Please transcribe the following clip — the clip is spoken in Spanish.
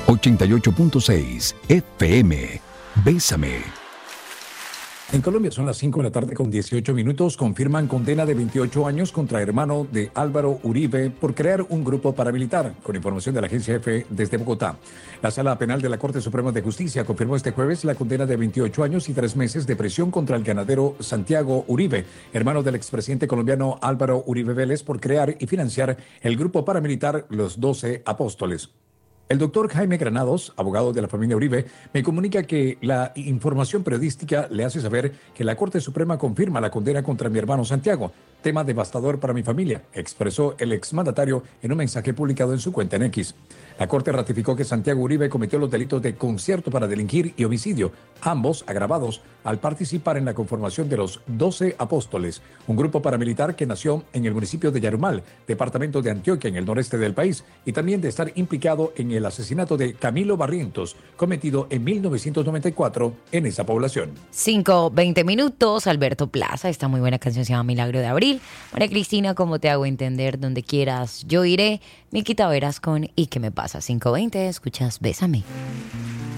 88.6 FM. Bésame. En Colombia son las 5 de la tarde con 18 minutos. Confirman condena de 28 años contra hermano de Álvaro Uribe por crear un grupo paramilitar, con información de la agencia EFE desde Bogotá. La Sala Penal de la Corte Suprema de Justicia confirmó este jueves la condena de 28 años y 3 meses de prisión contra el ganadero Santiago Uribe, hermano del expresidente colombiano Álvaro Uribe Vélez, por crear y financiar el grupo paramilitar Los 12 Apóstoles. El doctor Jaime Granados, abogado de la familia Uribe, me comunica que la información periodística le hace saber que la Corte Suprema confirma la condena contra mi hermano Santiago. Tema devastador para mi familia, expresó el exmandatario en un mensaje publicado en su cuenta en X. La Corte ratificó que Santiago Uribe cometió los delitos de concierto para delinquir y homicidio, ambos agravados al participar en la conformación de los 12 Apóstoles, un grupo paramilitar que nació en el municipio de Yarumal, departamento de Antioquia, en el noreste del país, y también de estar implicado en el asesinato de Camilo Barrientos, cometido en 1994 en esa población. 5:20 minutos, Alberto Plaza, esta muy buena canción se llama Milagro de Abril. María Cristina, ¿cómo te hago entender? Donde quieras yo iré. Miquita Veras con ¿Y qué me pasa? 5:20, escuchas Bésame.